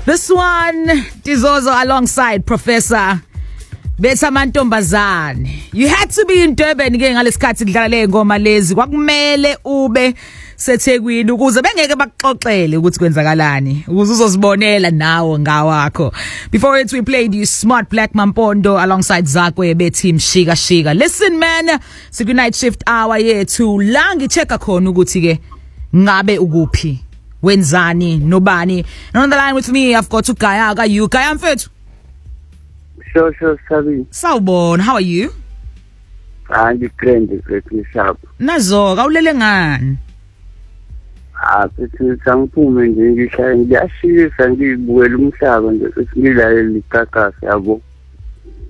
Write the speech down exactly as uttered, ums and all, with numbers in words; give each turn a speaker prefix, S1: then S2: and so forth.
S1: This one, Tizozo alongside Professor Betha Mantombazane. You had to be in Durban ke ngalesikhathi idlala le ngoma lezi. Kwakumele ube seThekwini ukuze bengeke bakuxoxele ukuthi kwenzakalani. Ukuze uzozibonela nawe ngawakho. Before it we played you Smart Black Mampondo alongside Zakwe bethi Mshika Shika. Listen man, siku night shift hour yethu la ngichecka khona ukuthi ke ngabe ukuphi. Wenzani nobani. And on the line with me I've got Gaya ka you Gaya mfethu.
S2: Sure, sure, Sabi.
S1: Sawubona, how are you?
S2: Ah, ngikrende mfethu sharp.
S1: Nazo kawulele ngani?
S2: Ah, mfethu sangiphume nje ngihlala ngiyashisa ngibukela umhlaba nje sesilalela ikakasi yabo.